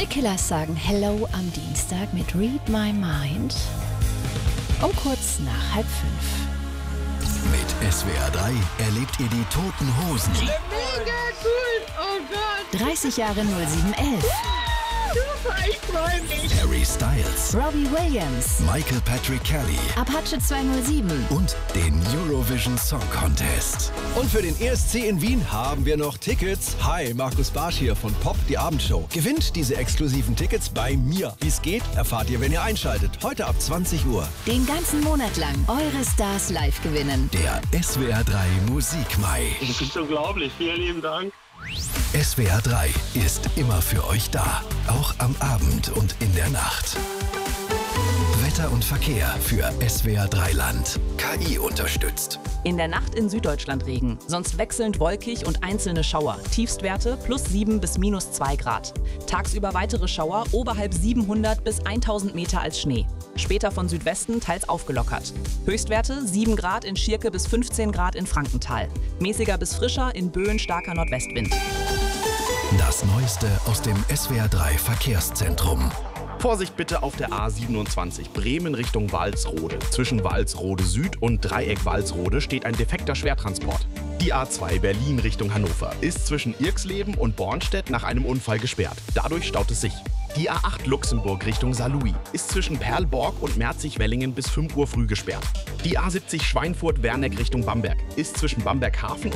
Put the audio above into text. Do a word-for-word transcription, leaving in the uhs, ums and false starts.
Die Killers sagen Hello am Dienstag mit Read My Mind um kurz nach halb fünf. Mit S W R drei erlebt ihr die Toten Hosen. Mega cool! Oh Gott! dreißig Jahre null sieben elf. Super, ich freue mich! Harry Styles, Robbie Williams, Michael Patrick Kelly Apache zweihundertsieben. und den Eurovision Song Contest. Und für den E S C in Wien haben wir noch Tickets. Hi, Markus Barsch hier von Pop, die Abendshow. Gewinnt diese exklusiven Tickets bei mir. Wie es geht, erfahrt ihr, wenn ihr einschaltet. Heute ab zwanzig Uhr. Den ganzen Monat lang eure Stars live gewinnen. Der S W R drei Musikmai. Das ist unglaublich. Vielen lieben Dank. S W R drei ist immer für euch da. Auch am Abend und in der Nacht. Wetter und Verkehr für S W R drei Land. K I unterstützt. In der Nacht in Süddeutschland Regen, sonst wechselnd wolkig und einzelne Schauer. Tiefstwerte plus sieben bis minus zwei Grad. Tagsüber weitere Schauer oberhalb siebenhundert bis tausend Meter als Schnee. Später von Südwesten teils aufgelockert. Höchstwerte sieben Grad in Schierke bis fünfzehn Grad in Frankenthal. Mäßiger bis frischer in Böen starker Nordwestwind. Das Neueste aus dem S W R drei Verkehrszentrum. Vorsicht bitte auf der A siebenundzwanzig Bremen Richtung Walsrode. Zwischen Walsrode Süd und Dreieck Walsrode steht ein defekter Schwertransport. Die A zwei Berlin Richtung Hannover ist zwischen Irxleben und Bornstedt nach einem Unfall gesperrt. Dadurch staut es sich. Die A acht Luxemburg Richtung Saarlouis ist zwischen Perlborg und Merzig-Wellingen bis fünf Uhr früh gesperrt. Die A siebzig Schweinfurt-Werneck Richtung Bamberg ist zwischen Bamberg Hafen